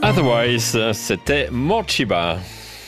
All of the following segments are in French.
Otherwise, c'était Morchiba.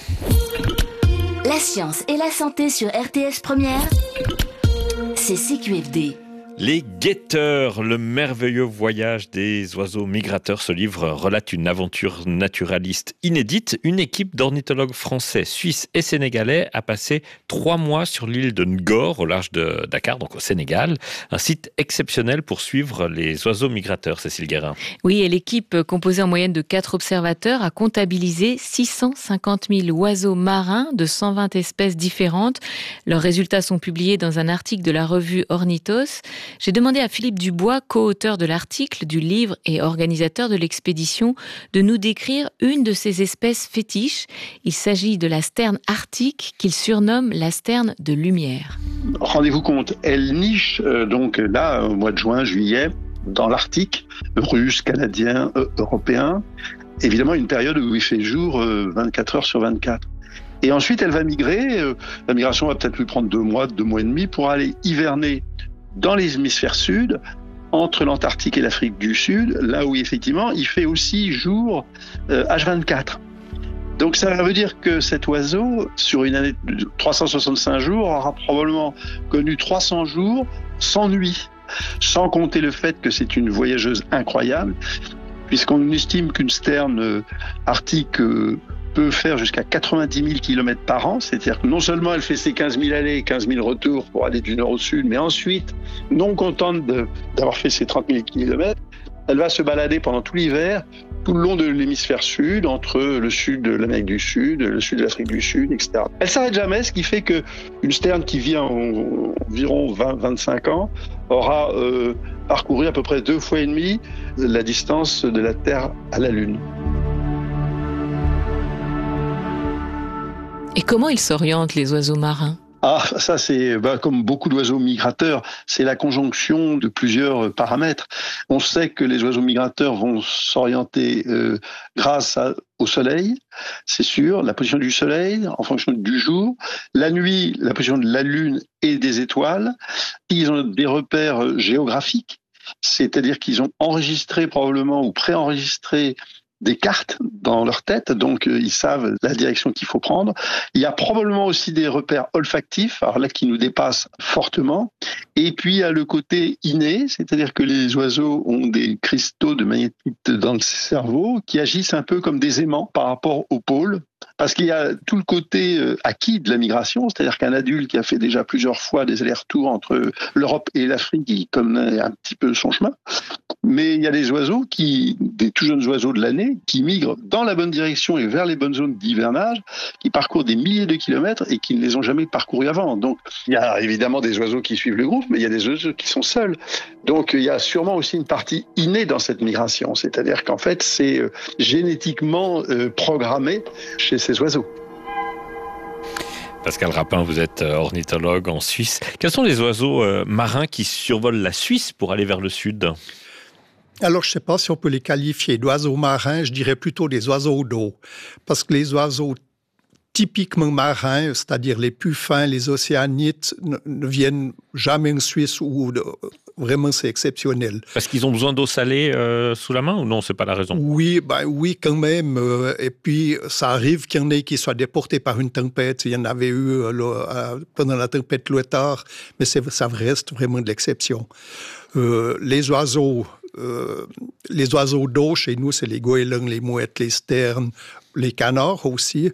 La science et la santé sur RTS Première, c'est CQFD. Les guetteurs, le merveilleux voyage des oiseaux migrateurs. Ce livre relate une aventure naturaliste inédite. Une équipe d'ornithologues français, suisses et sénégalais a passé 3 mois sur l'île de Ngor, au large de Dakar, donc au Sénégal. Un site exceptionnel pour suivre les oiseaux migrateurs, Cécile Guérin. Oui, et l'équipe, composée en moyenne de 4 observateurs, a comptabilisé 650 000 oiseaux marins de 120 espèces différentes. Leurs résultats sont publiés dans un article de la revue Ornithos. J'ai demandé à Philippe Dubois, co-auteur de l'article, du livre et organisateur de l'expédition, de nous décrire une de ces espèces fétiches. Il s'agit de la sterne arctique qu'il surnomme la sterne de lumière. Rendez-vous compte, elle niche donc là au mois de juin, juillet, dans l'Arctique, russe, canadien, européen. Évidemment, une période où il fait jour 24 heures sur 24. Et ensuite, elle va migrer. La migration va peut-être lui prendre 2 mois, 2 mois et demi pour aller hiverner dans les hémisphères sud, entre l'Antarctique et l'Afrique du Sud, là où effectivement il fait aussi jour H24. Donc ça veut dire que cet oiseau, sur une année de 365 jours, aura probablement connu 300 jours sans nuit, sans compter le fait que c'est une voyageuse incroyable, puisqu'on estime qu'une sterne arctique peut faire jusqu'à 90 000 km par an, c'est-à-dire que non seulement elle fait ses 15 000 allées et 15 000 retours pour aller du nord au sud, mais ensuite, non contente d'avoir fait ses 30 000 km, elle va se balader pendant tout l'hiver, tout le long de l'hémisphère sud, entre le sud de l'Amérique du Sud, le sud de l'Afrique du Sud, etc. Elle s'arrête jamais, ce qui fait qu'une sterne qui vit environ 20-25 ans aura parcouru à peu près 2 fois et demi la distance de la Terre à la Lune. Et comment ils s'orientent, les oiseaux marins ? Ah, ça c'est comme beaucoup d'oiseaux migrateurs, c'est la conjonction de plusieurs paramètres. On sait que les oiseaux migrateurs vont s'orienter grâce au soleil, c'est sûr, la position du soleil en fonction du jour, la nuit, la position de la lune et des étoiles. Ils ont des repères géographiques, c'est-à-dire qu'ils ont enregistré probablement ou préenregistré des cartes dans leur tête, donc ils savent la direction qu'il faut prendre. Il y a probablement aussi des repères olfactifs, alors là qui nous dépassent fortement. Et puis il y a le côté inné, c'est-à-dire que les oiseaux ont des cristaux de magnétite dans le cerveau qui agissent un peu comme des aimants par rapport aux pôles. Parce qu'il y a tout le côté acquis de la migration, c'est-à-dire qu'un adulte qui a fait déjà plusieurs fois des allers-retours entre l'Europe et l'Afrique, il connaît un petit peu son chemin. Mais il y a des oiseaux des tout jeunes oiseaux de l'année, qui migrent dans la bonne direction et vers les bonnes zones d'hivernage, qui parcourent des milliers de kilomètres et qui ne les ont jamais parcourus avant. Donc, il y a évidemment des oiseaux qui suivent le groupe, mais il y a des oiseaux qui sont seuls. Donc, il y a sûrement aussi une partie innée dans cette migration. C'est-à-dire qu'en fait, c'est génétiquement programmé chez ces oiseaux. Pascal Rapin, vous êtes ornithologue en Suisse. Quels sont les oiseaux marins qui survolent la Suisse pour aller vers le sud ? Alors, je ne sais pas si on peut les qualifier d'oiseaux marins, je dirais plutôt des oiseaux d'eau. Parce que les oiseaux typiquement marins, c'est-à-dire les puffins, les océanites, ne viennent jamais en Suisse où vraiment c'est exceptionnel. Parce qu'ils ont besoin d'eau salée sous la main ou non, c'est pas la raison ? Oui, oui quand même. Et puis, ça arrive qu'il y en ait qui soient déportés par une tempête. Il y en avait eu pendant la tempête Lothar, mais ça reste vraiment de l'exception. Les oiseaux d'eau, chez nous, c'est les goélands, les mouettes, les sternes, les canards aussi,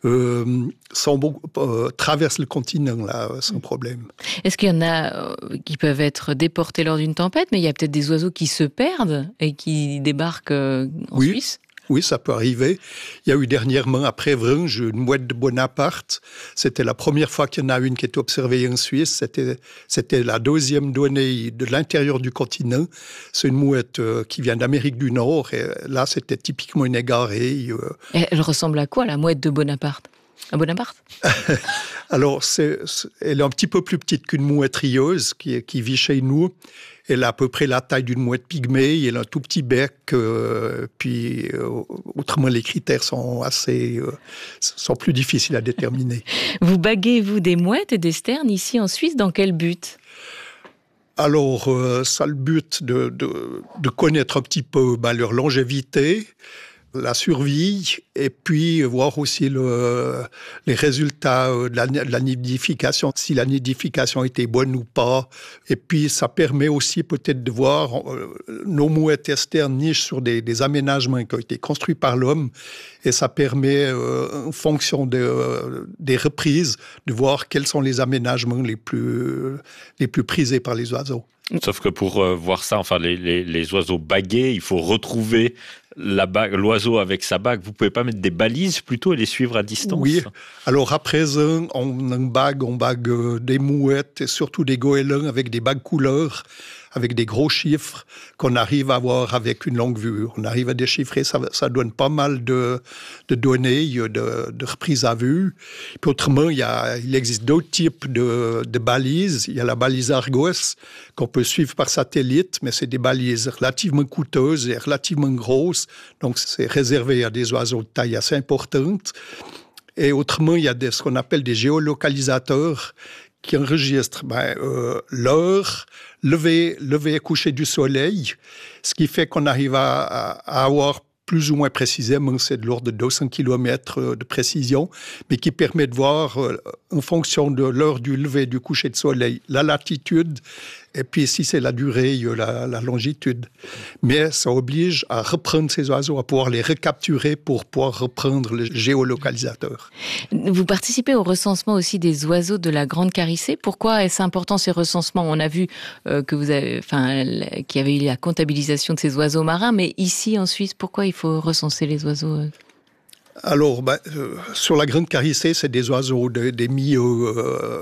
traversent le continent là, sans problème. Est-ce qu'il y en a qui peuvent être déportés lors d'une tempête, mais il y a peut-être des oiseaux qui se perdent et qui débarquent en Suisse ? Oui, ça peut arriver. Il y a eu dernièrement, à Prévrange, une mouette de Bonaparte. C'était la première fois qu'il y en a une qui était observée en Suisse. C'était la 2e donnée de l'intérieur du continent. C'est une mouette qui vient d'Amérique du Nord. Et là, c'était typiquement une égarée. Et elle ressemble à quoi, la mouette de Bonaparte ? À Bonaparte ? Alors, elle est un petit peu plus petite qu'une mouette rieuse qui vit chez nous. Elle a à peu près la taille d'une mouette pygmée, elle a un tout petit bec, puis autrement les critères sont sont plus difficiles à déterminer. Vous baguez-vous des mouettes et des sternes ici en Suisse, dans quel but ? Alors, ça a le but de connaître un petit peu leur longévité, la survie et puis voir aussi les résultats de la nidification, si la nidification était bonne ou pas. Et puis, ça permet aussi peut-être de voir, nos mouettes externes nichent sur des aménagements qui ont été construits par l'homme et ça permet, en fonction des reprises, de voir quels sont les aménagements les plus prisés par les oiseaux. Sauf que pour voir ça, enfin les oiseaux bagués, il faut retrouver l'oiseau avec sa bague. Vous pouvez pas mettre des balises plutôt et les suivre à distance? Oui. Alors à présent, on bague des mouettes et surtout des goélands avec des bagues couleurs, avec des gros chiffres qu'on arrive à voir avec une longue vue. On arrive à déchiffrer, ça donne pas mal de données, de reprises à vue. Puis autrement, il existe d'autres types de balises. Il y a la balise Argos qu'on peut suivre par satellite, mais c'est des balises relativement coûteuses et relativement grosses. Donc c'est réservé à des oiseaux de taille assez importante. Et autrement, il y a ce qu'on appelle des géolocalisateurs qui enregistre l'heure, lever et coucher du soleil, ce qui fait qu'on arrive à avoir plus ou moins précisément, c'est de l'ordre de 200 km de précision, mais qui permet de voir, en fonction de l'heure du lever et du coucher de soleil, la latitude, et puis si c'est la durée, la longitude. Mais ça oblige à reprendre ces oiseaux, à pouvoir les recapturer pour pouvoir reprendre le géolocalisateur. Vous participez au recensement aussi des oiseaux de la Grande Carissée. Pourquoi est-ce important ces recensements? On a vu qu'il y avait eu la comptabilisation de ces oiseaux marins, mais ici en Suisse, pourquoi il faut recenser les oiseaux? Alors, sur la Grande Carissée, c'est des oiseaux des milieux,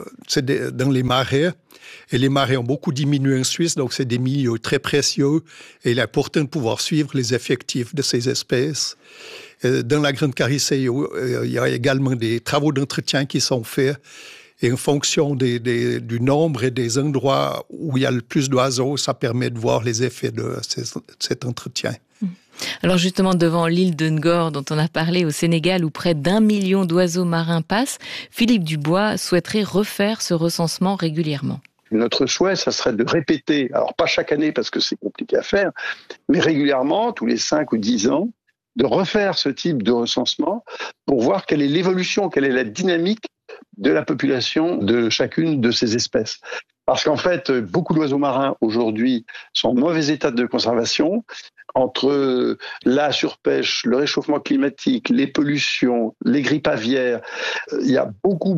dans les marais. Et les marais ont beaucoup diminué en Suisse, donc c'est des milieux très précieux. Et il est important de pouvoir suivre les effectifs de ces espèces. Dans la Grande Carissée, il y a également des travaux d'entretien qui sont faits. Et en fonction du nombre et des endroits où il y a le plus d'oiseaux, ça permet de voir les effets de cet entretien. Alors justement, devant l'île de Ngor, dont on a parlé au Sénégal, où près d'1 million d'oiseaux marins passent, Philippe Dubois souhaiterait refaire ce recensement régulièrement. Notre souhait, ça serait de répéter, alors pas chaque année parce que c'est compliqué à faire, mais régulièrement, tous les 5 ou 10 ans, de refaire ce type de recensement pour voir quelle est l'évolution, quelle est la dynamique de la population de chacune de ces espèces. Parce qu'en fait, beaucoup d'oiseaux marins aujourd'hui sont en mauvais état de conservation. Entre la surpêche, le réchauffement climatique, les pollutions, les grippes aviaires, il y a beaucoup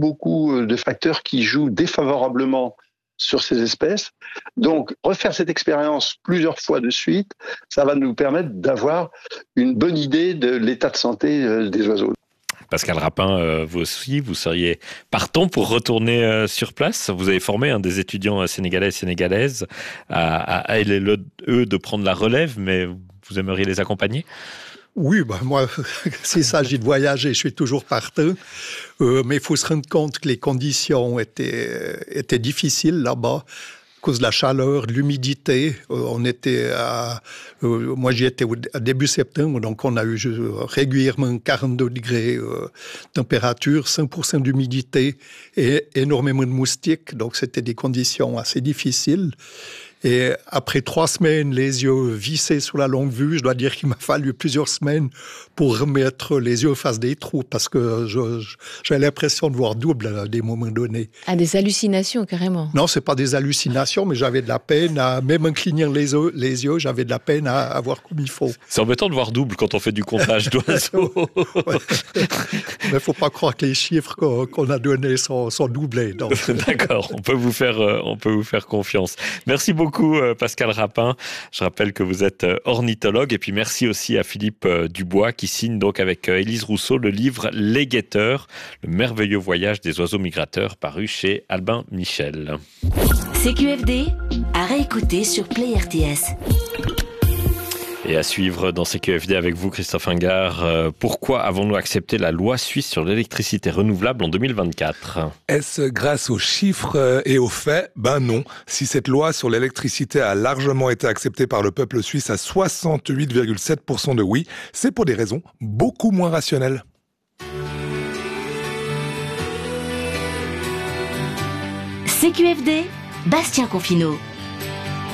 de facteurs qui jouent défavorablement sur ces espèces. Donc, refaire cette expérience plusieurs fois de suite, ça va nous permettre d'avoir une bonne idée de l'état de santé des oiseaux. Pascal Rapin, vous aussi, vous seriez partant pour retourner sur place. Vous avez formé des étudiants sénégalais et sénégalaises à eux de prendre la relève, mais vous aimeriez les accompagner? Oui, moi, s'il s'agit de voyager, je suis toujours partant. Mais il faut se rendre compte que les conditions étaient difficiles là-bas. À cause de la chaleur, de l'humidité, moi j'y étais à début septembre, donc on a eu régulièrement 42 degrés température, 5% d'humidité et énormément de moustiques, donc c'était des conditions assez difficiles. Et après 3 semaines, les yeux vissés sur la longue vue, je dois dire qu'il m'a fallu plusieurs semaines pour remettre les yeux face des trous parce que j'avais l'impression de voir double à des moments donnés. Ah, des hallucinations, carrément? Non, c'est pas des hallucinations, mais j'avais de la peine même en clignant les yeux, j'avais de la peine à voir comme il faut. C'est embêtant de voir double quand on fait du comptage d'oiseaux. Ouais. Mais il faut pas croire que les chiffres qu'on a donnés sont doublés. Donc. D'accord, on peut vous faire confiance. Merci beaucoup Pascal Rapin. Je rappelle que vous êtes ornithologue et puis merci aussi à Philippe Dubois qui signe donc avec Élise Rousseau le livre Les Guetteurs, le merveilleux voyage des oiseaux migrateurs paru chez Albin Michel. CQFD à réécouter sur Play RTS. Et à suivre dans CQFD avec vous, Christophe Ingard, pourquoi avons-nous accepté la loi suisse sur l'électricité renouvelable en 2024 ? Est-ce grâce aux chiffres et aux faits ? Ben non. Si cette loi sur l'électricité a largement été acceptée par le peuple suisse à 68,7% de oui, c'est pour des raisons beaucoup moins rationnelles. CQFD, Bastien Confineau.